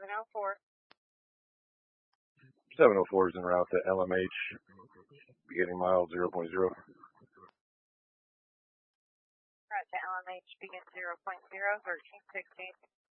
704. 704 is en route to LMH, beginning mile 0.0. Route to LMH, begin 0.0, 1316.